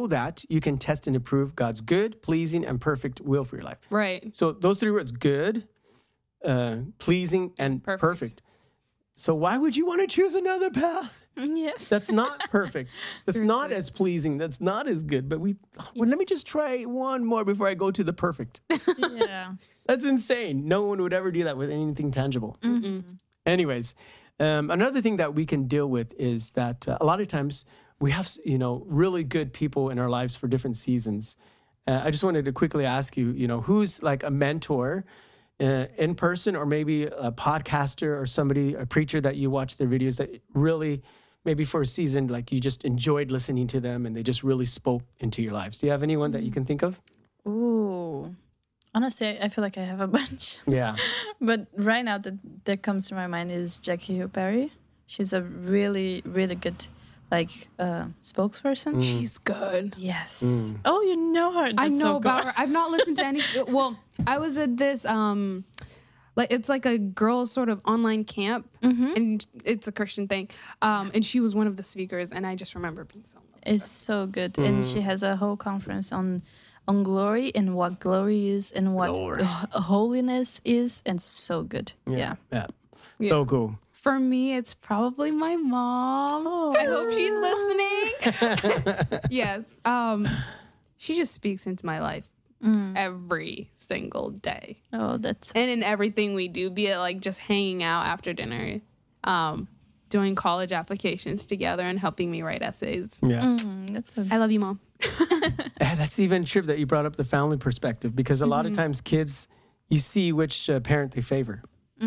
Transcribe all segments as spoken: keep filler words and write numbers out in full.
so that you can test and approve God's good, pleasing, and perfect will for your life. Right. So those three words, good, uh, pleasing, and perfect. Perfect. So why would you want to choose another path? Yes. That's not perfect. That's not as pleasing. That's not as good. But we, well, let me just try one more before I go to the perfect. Yeah. That's insane. No one would ever do that with anything tangible. Mm-hmm. Anyways, um, another thing that we can deal with is that uh, a lot of times we have, you know, really good people in our lives for different seasons. Uh, I just wanted to quickly ask you, you know, who's like a mentor uh, in person, or maybe a podcaster or somebody, a preacher that you watch their videos that really, maybe for a season, like you just enjoyed listening to them and they just really spoke into your lives. Do you have anyone that you can think of? Ooh. Honestly, I feel like I have a bunch. Yeah. But right now, that that comes to my mind is Jackie Hill Perry. She's a really, really good, like, uh, spokesperson. She's good. Yes. Oh, you know her. I That's know so about good. her. I've not listened to any. Well, I was at this, um, like it's like a girls sort of online camp, and it's a Christian thing. Um, and she was one of the speakers, and I just remember being so. It's so good, and she has a whole conference on on glory and what glory is and what Glory. h- holiness is, and so good. Yeah. Yeah. So cool. For me, it's probably my mom. I hope she's listening. Yes. Um, she just speaks into my life every single day, Oh, that's and in everything we do, be it like just hanging out after dinner, um, doing college applications together, and helping me write essays. Yeah. that's so I love you, Mom. Yeah, that's even true that you brought up the family perspective, because a lot of times kids, you see which uh, parent they favor.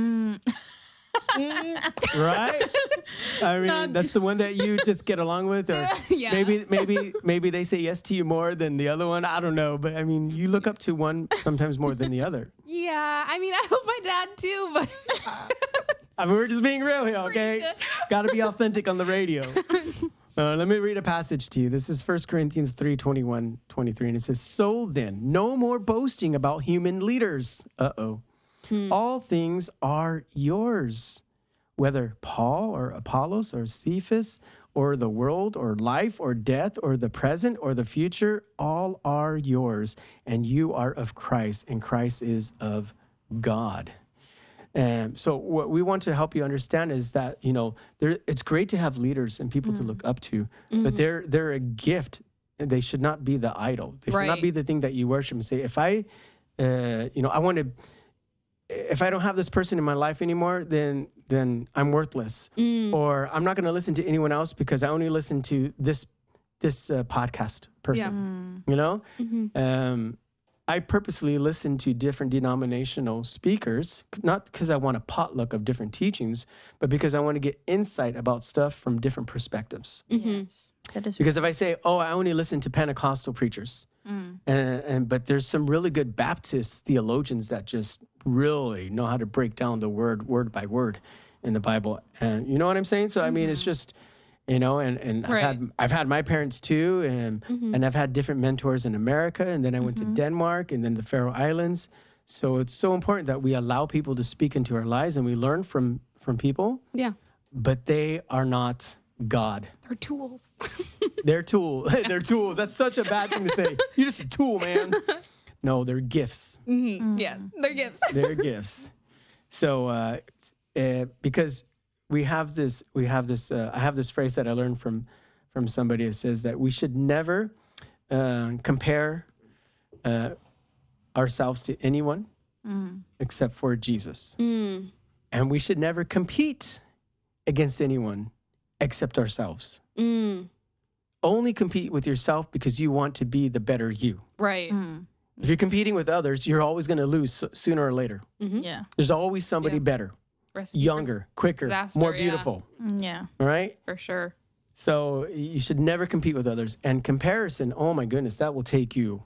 Right? I mean, that's the one that you just get along with, or Yeah. maybe maybe maybe they say yes to you more than the other one. I don't know, but I mean, you look up to one sometimes more than the other. Yeah, I mean, I love my dad too, but I mean, we're just being real here, okay? Got to be authentic on the radio. Uh, let me read a passage to you. This is First Corinthians three, twenty-one, twenty-three, and it says, "So then, no more boasting about human leaders." Uh-oh. "All things are yours, whether Paul or Apollos or Cephas or the world or life or death or the present or the future, all are yours, and you are of Christ, and Christ is of God." Um, so what we want to help you understand is that, you know, there, it's great to have leaders and people to look up to, but they're they're a gift. And they should not be the idol. They should not Right. be the thing that you worship and say, if I, uh, you know, I want to, if I don't have this person in my life anymore, then then I'm worthless, or I'm not going to listen to anyone else because I only listen to this this uh, podcast person. You know, um, I purposely listen to different denominational speakers, not because I want a potluck of different teachings, but because I want to get insight about stuff from different perspectives. yes. That is Because if I say, "Oh, I only listen to Pentecostal preachers," and, and but there's some really good Baptist theologians that just really know how to break down the word word by word in the Bible, and you know what I'm saying. So I mean, it's just, you know, and and I've Right. had I've had my parents too, and and I've had different mentors in America, and then I went to Denmark, and then the Faroe Islands. So it's so important that we allow people to speak into our lives, and we learn from from people, Yeah, but they are not God. they're tools. They're tool. They're tools. That's such a bad thing to say. You're just a tool, man. No, they're gifts. Yeah, they're gifts. They're gifts. So, uh, uh, because we have this, we have this. Uh, I have this phrase that I learned from from somebody. It says that we should never uh, compare uh, ourselves to anyone except for Jesus, and we should never compete against anyone except ourselves. Only compete with yourself because you want to be the better you. Right. If you're competing with others, you're always going to lose so- sooner or later. yeah. There's always somebody Yeah. better, Recipe for younger, quicker, disaster, more yeah. beautiful. Yeah. All right? For sure. So you should never compete with others. And comparison, oh my goodness, that will take you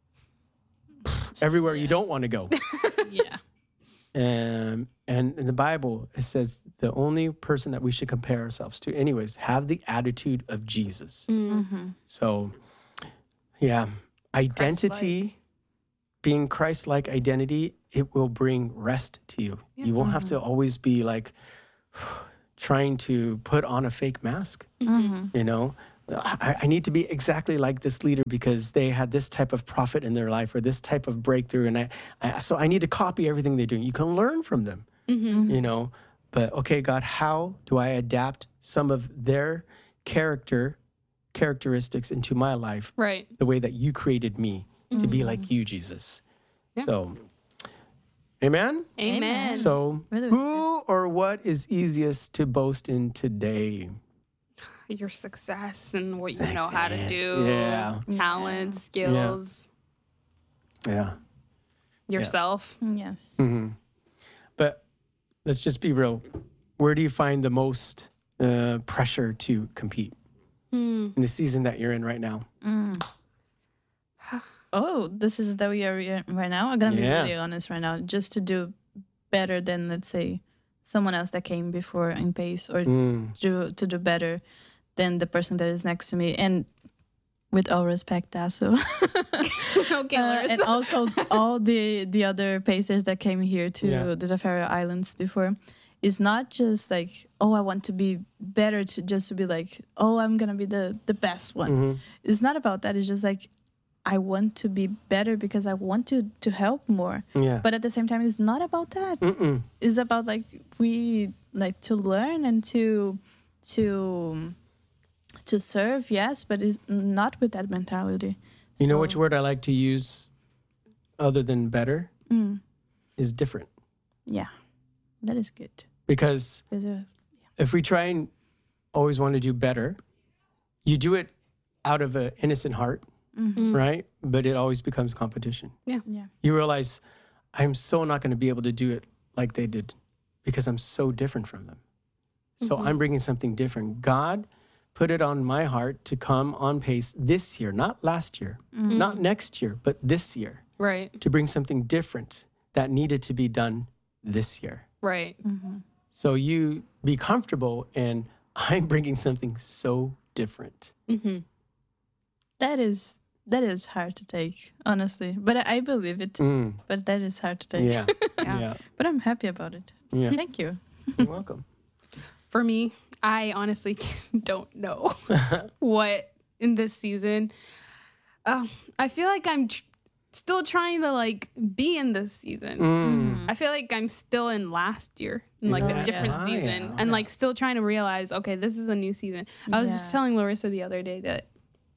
everywhere you don't want to go. Yeah. Um, and in the Bible, it says the only person that we should compare ourselves to, anyways, have the attitude of Jesus. So, yeah, identity, being Christ-like identity, it will bring rest to you. You won't have to always be like trying to put on a fake mask, you know? I, I need to be exactly like this leader because they had this type of profit in their life or this type of breakthrough. And I, I so I need to copy everything they're doing. You can learn from them, Mm-hmm. you know, but okay, God, how do I adapt some of their character characteristics into my life Right. the way that you created me to be like you, Jesus? Yeah. So, amen? Amen. So, Really who or what is easiest to boast in today? Your success and what you know how to Success. do. Yeah. Talent, skills, Yeah. yourself. Yes. hmm But let's just be real. Where do you find the most uh, pressure to compete Hmm. in the season that you're in right now? Oh, this is the we are in right now. I'm gonna Yeah. be really honest right now. Just to do better than, let's say, someone else that came before in pace, or Mm. do to do better than the person that is next to me. And with all respect, Dasso. Okay, Uh, Larissa. and also all the the other pacers that came here to Yeah. the Faroe Islands before, is not just like, oh, I want to be better, to just to be like, oh, I'm gonna be the the best one. Mhm. It's not about that. It's just like, I want to be better because I want to to help more. Yeah. But at the same time, it's not about that. Mm-mm. It's about like we like to learn and to to to serve, yes, but it's not with that mentality. You know So- which word I like to use other than better Mm, is different. yeah, that is good. Because 'Cause, uh, if we try and always want to do better, you do it out of an innocent heart, Mm-hmm. right? But it always becomes competition. yeah, You realize I'm so not going to be able to do it like they did because I'm so different from them. So I'm bringing something different. God put it on my heart to come on pace this year, not last year, not next year, but this year, Right. to bring something different that needed to be done this year. Right. So you be comfortable, and I'm bringing something so different. Mm-hmm. that is that is hard to take, honestly. But I, I believe it. Mm, But that is hard to take. yeah, Yeah. yeah, But I'm happy about it. yeah. Thank you. You're welcome. For me, I honestly don't know what in this season. Um, I feel like I'm tr- still trying to like be in this season. Mm. I feel like I'm still in last year, in like Yeah. a different Ah, season, yeah. and like still trying to realize, okay, this is a new season. I was just Yeah. telling Larissa the other day that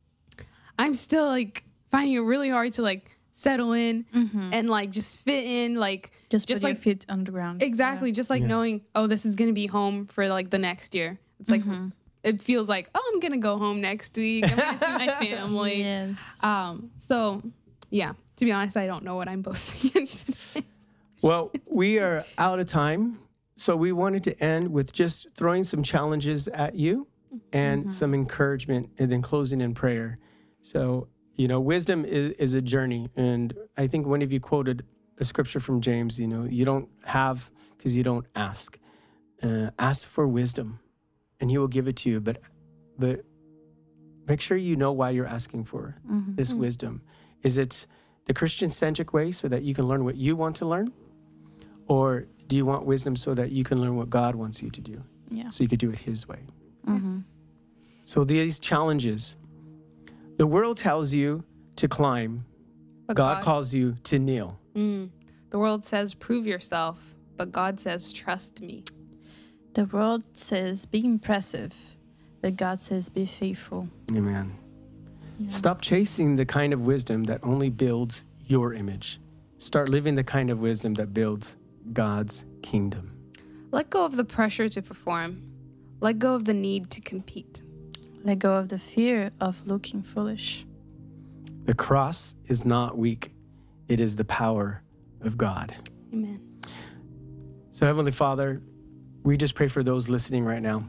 I'm still like finding it really hard to like settle in and like just fit in, like Just, just put like your feet on the ground. exactly, just like Yeah. knowing, oh, this is gonna be home for like the next year. It's like it feels like, oh, I'm gonna go home next week. I'm gonna see my family. Yes. Um, so yeah, to be honest, I don't know what I'm boasting in today. Well, we are out of time. So we wanted to end with just throwing some challenges at you and some encouragement and then closing in prayer. So, you know, wisdom is, is a journey. And I think one of you quoted a scripture from James, you know, you don't have because you don't ask. Uh, ask for wisdom and he will give it to you. But, but make sure you know why you're asking for this wisdom. Is it the Christian-centric way so that you can learn what you want to learn? Or do you want wisdom so that you can learn what God wants you to do? Yeah. So you could do it his way. So these challenges, the world tells you to climb. But God, calls you to kneel. Mm. The world says prove yourself, but God says trust me. The world says be impressive, but God says be faithful. Amen. Stop chasing the kind of wisdom that only builds your image. Start living the kind of wisdom that builds God's kingdom. Let go of the pressure to perform. Let go of the need to compete. Let go of the fear of looking foolish. The cross is not weak. It is the power of God. Amen. So, Heavenly Father, we just pray for those listening right now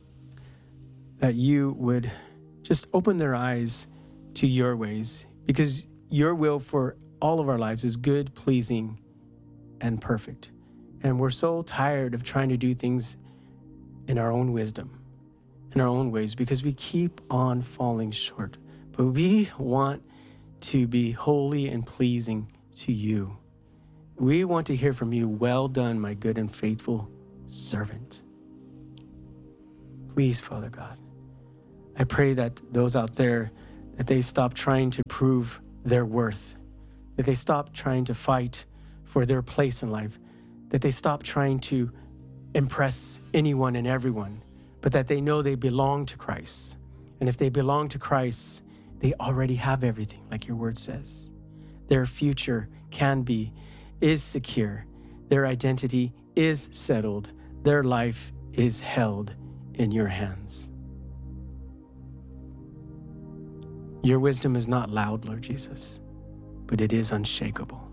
that you would just open their eyes to your ways, because your will for all of our lives is good, pleasing, and perfect. And we're so tired of trying to do things in our own wisdom, in our own ways, because we keep on falling short. But we want to be holy and pleasing to you. We want to hear from you, well done, my good and faithful servant. Please, Father God, I pray that those out there, that they stop trying to prove their worth, that they stop trying to fight for their place in life, that they stop trying to impress anyone and everyone, but that they know they belong to Christ. And if they belong to Christ, they already have everything, like your word says. Their future can be, is secure. Their identity is settled. Their life is held in your hands. Your wisdom is not loud, Lord Jesus, but it is unshakable.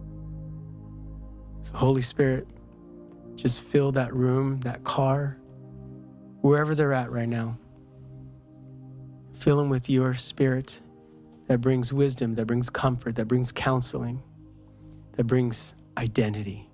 So Holy Spirit, just fill that room, that car, wherever they're at right now. Fill them with your spirit that brings wisdom, that brings comfort, that brings counseling, that brings identity.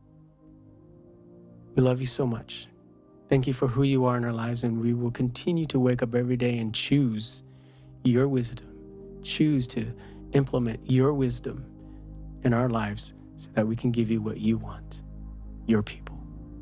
We love you so much. Thank you for who you are in our lives, and we will continue to wake up every day and choose your wisdom, choose to implement your wisdom in our lives so that we can give you what you want, your people.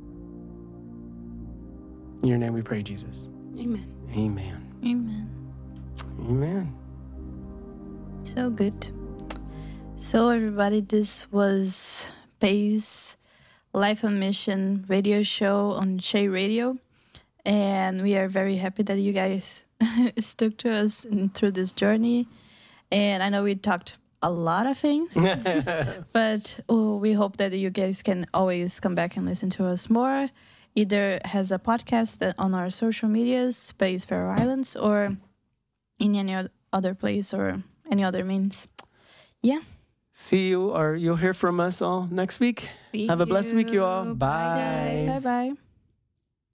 In your name we pray, Jesus. Amen. Amen. Amen. Amen. So good. So everybody, this was Pai's Life on Mission radio show on Shay Radio. And we are very happy that you guys stuck to us in, through this journey. And I know we talked a lot of things, but oh, we hope that you guys can always come back and listen to us more. Either has a podcast that on our social medias, Pai's Faroe Islands, or in any other place or any other means. Yeah. See you, or you'll hear from us all next week. See Have a blessed week, you all. you. Bye. Bye-bye.